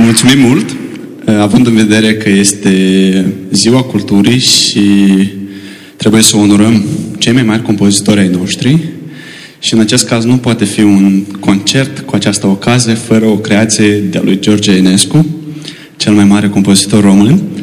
Mulțumim mult, având în vedere că este Ziua Culturii și trebuie să onorăm cei mai mari compozitori ai noștri și în acest caz nu poate fi un concert cu această ocazie fără o creație de-a lui George Enescu, cel mai mare compozitor român.